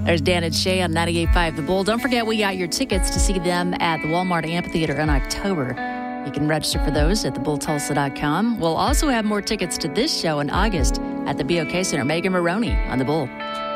There's Dan and Shay on 98.5 The Bull. Don't forget, we got your tickets to see them at the Walmart Amphitheater in October. You can register for those at thebulltulsa.com. We'll also have more tickets to this show in August at the BOK Center. Megan Maroney on The Bull.